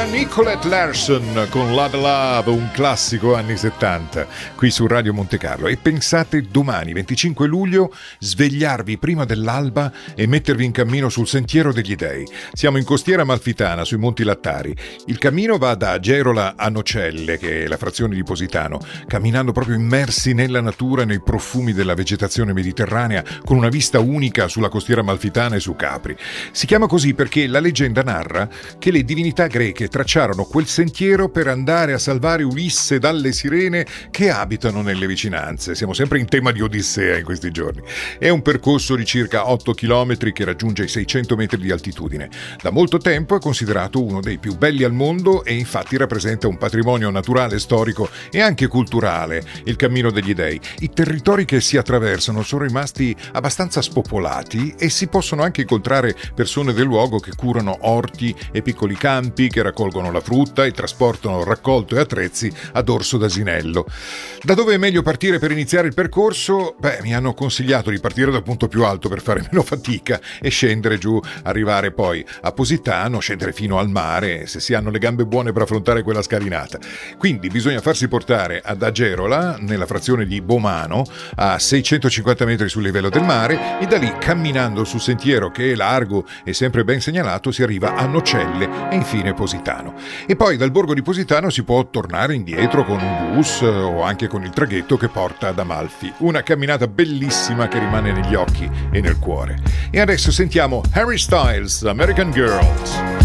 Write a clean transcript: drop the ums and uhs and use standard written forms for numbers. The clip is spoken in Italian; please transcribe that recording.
Nicolette Larson con Love Love, un classico anni 70, qui su Radio Monte Carlo. E pensate, domani 25 luglio svegliarvi prima dell'alba e mettervi in cammino sul Sentiero degli Dei. Siamo in Costiera Amalfitana, sui Monti Lattari. Il cammino va da Agerola a Nocelle, che è la frazione di Positano, camminando proprio immersi nella natura e nei profumi della vegetazione mediterranea, con una vista unica sulla Costiera Amalfitana e su Capri. Si chiama così perché la leggenda narra che le divinità greche tracciarono quel sentiero per andare a salvare Ulisse dalle sirene che abitano nelle vicinanze. Siamo sempre in tema di Odissea in questi giorni. È un percorso di circa 8 km che raggiunge i 600 metri di altitudine. Da molto tempo è considerato uno dei più belli al mondo e infatti rappresenta un patrimonio naturale, storico e anche culturale, il Cammino degli Dei. I territori che si attraversano sono rimasti abbastanza spopolati e si possono anche incontrare persone del luogo che curano orti e piccoli campi, che raccolgono la frutta e trasportano raccolto e attrezzi a dorso d'asinello. Da dove è meglio partire per iniziare il percorso? Mi hanno consigliato di partire dal punto più alto per fare meno fatica e scendere giù, arrivare poi a Positano, scendere fino al mare, se si hanno le gambe buone per affrontare quella scalinata. Quindi bisogna farsi portare ad Agerola, nella frazione di Bomano, a 650 metri sul livello del mare, e da lì, camminando sul sentiero che è largo e sempre ben segnalato, si arriva a Nocelle e infine Positano. E poi dal borgo di Positano si può tornare indietro con un bus o anche con il traghetto che porta ad Amalfi. Una camminata bellissima che rimane negli occhi e nel cuore. E adesso sentiamo Harry Styles, American Girls.